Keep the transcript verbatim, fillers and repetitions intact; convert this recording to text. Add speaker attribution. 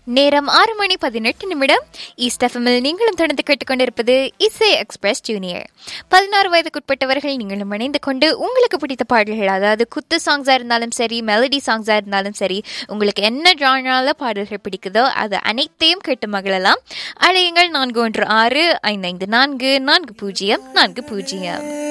Speaker 1: நேரம் ஆறு மணி பதினெட்டு நிமிடம். ஈஸ்ட் எஃப்எம்மில் நீங்களும் தொடர்ந்து கேட்டுக்கொண்டிருப்பது இசை எக்ஸ்பிரஸ் ஜூனியர். பதினாறு வயதுக்குட்பட்டவர்கள் நீங்களும் இணைந்து கொண்டு உங்களுக்கு பிடித்த பாடல்கள், அதாவது குத்து சாங்ஸா இருந்தாலும் சரி, மெலடி சாங்ஸா இருந்தாலும் சரி, உங்களுக்கு என்ன ஜானரால பாடல்கள் பிடிக்குதோ அது அனைத்தையும் கேட்டு மகிழலாம். அழையுங்கள் நான்கு ஒன்று ஆறு ஐந்து ஐந்து நான்கு நான்கு பூஜ்ஜியம் நான்கு பூஜ்ஜியம்.